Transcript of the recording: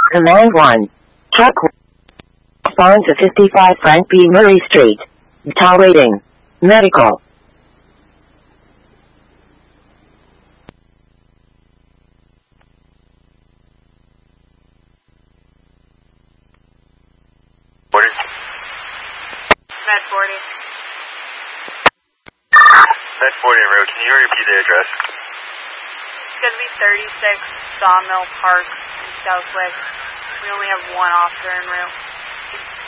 Command 1. Truck responds to 55 Frank B. Murray Street. Vital rating. Medical. Order. Med 40. Med 40 en route. Can you repeat the address? It's going to be 36 Sawmill Park in Southwick. We only have one officer en route.